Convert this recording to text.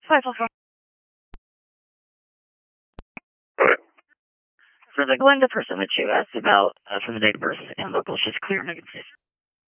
For the Glenda person that you asked about for the date of birth and local, she's clear negative.